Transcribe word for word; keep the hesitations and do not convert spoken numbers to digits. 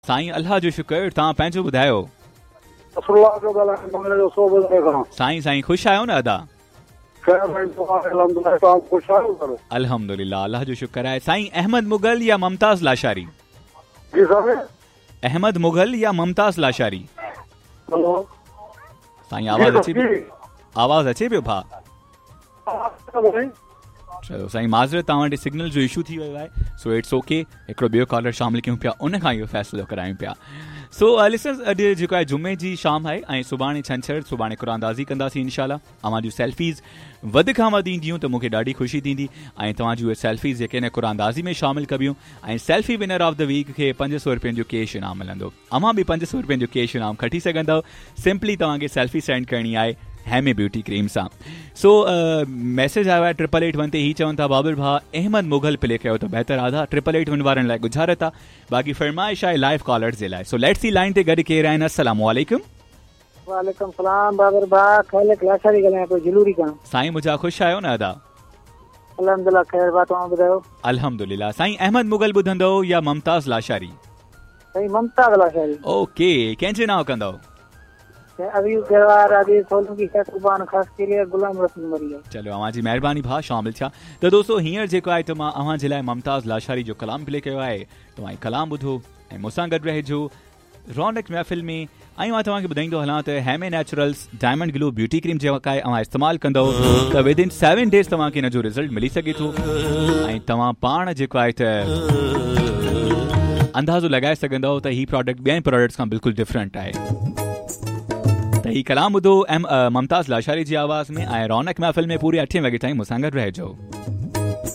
साईं अल्लाह जो शुक्र, तव्हां पंहिंजो ॿुधायो। साईं साईं ख़ुशि आहियो न अदा? अल्हम्दुलिल्लाह, अल्लाह जो शुक्र आहे। साईं अहमद मुगल या मुमताज़ लाशारी? अहमद मुगल या मुमताज़ लाशारी? साईं आवाज़ अचे पियो? आवाज़ अचे पियो भा? चलो साईं माज़रत, तव्हां वटि सिग्नल जो इशू थी वियो आहे, सो इट्स ओके। हिकिड़ो ॿियो कॉलर शामिल कयूं पिया, उन खां इहो फ़ैसिलो करायूं पिया। सो लिसनर्स, अॼु जेको आहे जुमे जी शाम आहे ऐं सुभाणे छंछरु, सुभाणे क़ुरानदाज़ी कंदासीं इंशाल्लाह। अव्हां जूं सेल्फीज़ वधि खां वधि ईंदियूं त मूंखे ॾाढी ख़ुशी थींदी ऐं तव्हांजूं उहे सेल्फीज़ जेके न क़ुरानदाज़ी में शामिल कबियूं ऐं selfie winner of the weak खे पंज सौ रुपयनि जो कैश इनाम मिलंदो। अव्हां बि पंज सौ रुपयनि जो कैश इनाम खटी सघंदव। सिंपली तव्हांखे सेल्फी सेंड करणी आहे हैमे ब्यूटी क्रीम सां। सो मैसेज आयो आहे ट्रिपल एट वन ते, ही चवनि था बाबर भाउ अहमद मुगल प्ले कयो त बहितर आधा। ट्रिपल एट वन वारनि लाइ गुज़ारत आहे, बाक़ी फरमाइश आहे लाइव कॉलर्स जे लाइ। सो लेट्स सी लाइन ते गॾु केरु आहिनि। अस्सलामु अलैकुम। वालेकुम सलाम बाबर भाउ, ख़ैरियत लाशारी ॻाल्हायां पियो जलूरी खां। साईं मुंहिंजा ख़ुशि आहियो न अदा? अल्हम्दुलिल्लाह ख़ैर बा, तव्हां ॿुधायो? अल्हम्दुलिल्लाह। साईं अहमद मुगल ॿुधंदो या मुमताज़ लाशारी? साईं मुमताज़ लाशारी। ओके, कंहिंजे नाव कंदव? चलो अव्हां जी महिरबानी भाउ, शामिल थिया। त दोस्तो हींअर जेको आहे त मां अव्हां जे लाइ मुमताज़ लाशारी जो कलाम प्ले कयो आहे। तव्हां कलाम ॿुधो ऐं मूंसां गॾु रहिजो रौनक महफ़िल में। ऐं मां तव्हांखे ॿुधाईंदो हलां त हैमे naturals diamond glow beauty cream जेका आहे अव्हां इस्तेमालु कंदव त विद इन सेवन डेज़ तव्हांखे हिन जो रिज़ल्ट मिली सघे थो ऐं तव्हां पाण जेको आहे त अंदाज़ो लॻाए सघंदव त हीउ प्रोडक्ट ॿियनि प्रोडक्ट्स खां बिल्कुलु डिफरेंट आहे। त ही कलाम ॿुधो एम मुमताज़ लाशारी जी आवाज़ में ऐं रौनक महफ़िल में पूरे अठे वॻे ताईं मूंसां गॾु रहिजो।